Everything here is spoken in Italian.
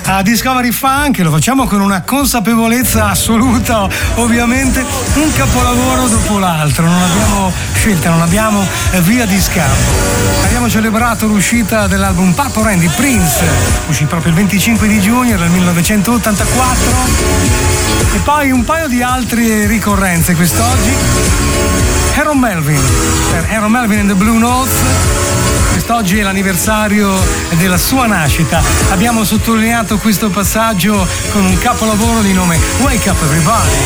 a Discovery Funk, lo facciamo con una consapevolezza assoluta, ovviamente un capolavoro dopo l'altro, non abbiamo scelta, non abbiamo via di scampo. Abbiamo celebrato l'uscita dell'album Purple Rain di Prince, uscì proprio il 25 di giugno del 1984, e poi un paio di altre ricorrenze quest'oggi. Aaron Melvin, per Aaron Melvin and the Blue Notes. Quest'oggi è l'anniversario della sua nascita. Abbiamo sottolineato questo passaggio con un capolavoro di nome Wake Up Everybody.